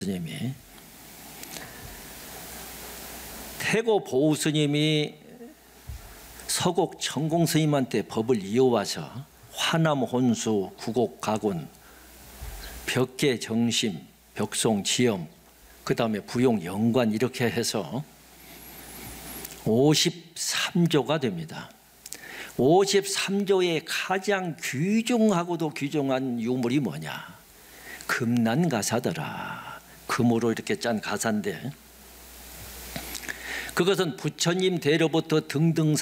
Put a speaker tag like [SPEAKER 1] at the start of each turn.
[SPEAKER 1] 스님이 태고 보우 스님이 서곡 천공 스님한테 법을 이어와서 화남 혼수, 구곡 가군, 벽계 정심, 벽송 지엄, 그 다음에 부용 영관 이렇게 해서 53조가 됩니다. 53조의 가장 귀중하고도 귀중한 유물이 뭐냐? 금난가사더라. 금으로 이렇게 짠 가사인데, 그것은 부처님 대로부터 등등